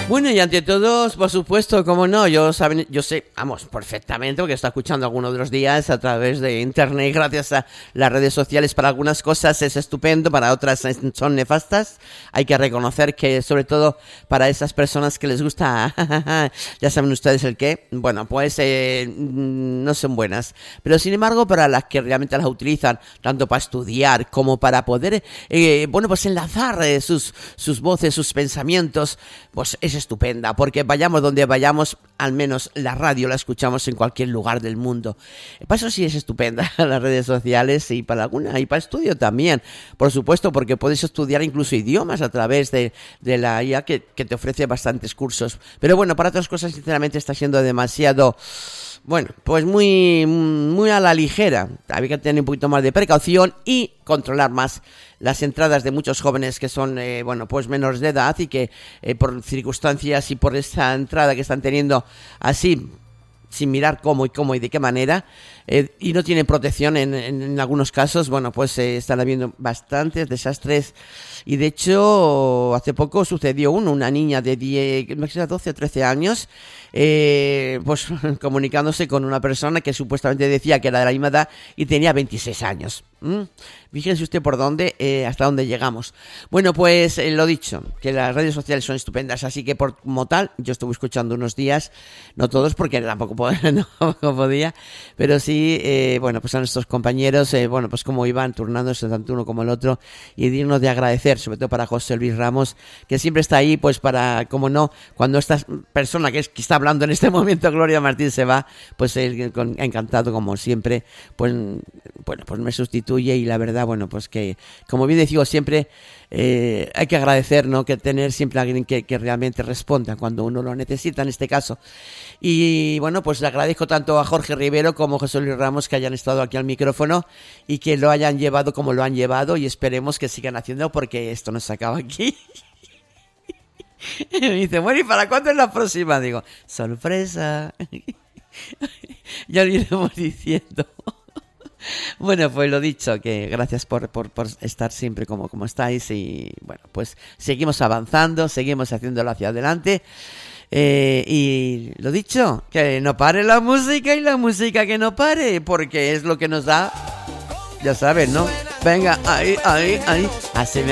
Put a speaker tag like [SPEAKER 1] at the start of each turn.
[SPEAKER 1] Bueno, y ante todo, por supuesto, como no, yo sé, vamos, perfectamente, porque está escuchando algunos de los días a través de internet, gracias a las redes sociales. Para algunas cosas es estupendo, para otras son nefastas. Hay que reconocer que, sobre todo, para esas personas que les gusta, ya saben ustedes el qué, bueno, pues no son buenas. Pero, sin embargo, para las que realmente las utilizan, tanto para estudiar como para poder, bueno, pues enlazar sus voces, sus pensamientos, pues es estupenda, porque vayamos donde vayamos, al menos la radio la escuchamos en cualquier lugar del mundo. Para eso sí es estupenda las redes sociales, y para alguna, y para estudio también, por supuesto, porque puedes estudiar incluso idiomas a través de la IA que te ofrece bastantes cursos. Pero bueno, para otras cosas sinceramente está siendo demasiado... Bueno, pues muy a la ligera. Había que tener un poquito más de precaución y controlar más las entradas de muchos jóvenes que son, bueno, pues menores de edad, y que por circunstancias y por esa entrada que están teniendo así, sin mirar cómo y de qué manera, y no tienen protección en algunos casos, bueno, pues están habiendo bastantes desastres. Y de hecho, hace poco sucedió una niña de 12 o 13 años, pues comunicándose con una persona que supuestamente decía que era de la misma edad y tenía 26 años. Fíjense usted por dónde, hasta dónde llegamos. Bueno, pues lo dicho, que las redes sociales son estupendas, así que como tal, yo estuve escuchando unos días, no todos porque tampoco podía, pero sí, bueno, pues a nuestros compañeros, bueno, pues como iban turnándose tanto uno como el otro, y digno de agradecer, sobre todo para José Luis Ramos, que siempre está ahí, pues para, como no, cuando esta persona que está hablando en este momento, Gloria Martín, se va, pues él encantado como siempre, pues bueno, pues me sustituye. Y la verdad, bueno, pues que, como bien digo siempre, hay que agradecer, ¿no?, que tener siempre a alguien que realmente responda cuando uno lo necesita, en este caso. Y bueno, pues le agradezco tanto a Jorge Rivero como a José Luis Ramos que hayan estado aquí al micrófono y que lo hayan llevado como lo han llevado, y esperemos que sigan haciendo, porque esto no se acaba aquí. Y me dice, bueno, ¿y para cuándo es la próxima? Digo, sorpresa. Ya lo iremos diciendo. Bueno, pues lo dicho, que gracias por estar siempre como estáis, y bueno, pues seguimos avanzando, seguimos haciéndolo hacia adelante, y lo dicho, que no pare la música, y la música que no pare, porque es lo que nos da, ya saben, ¿no? Venga, ahí, así me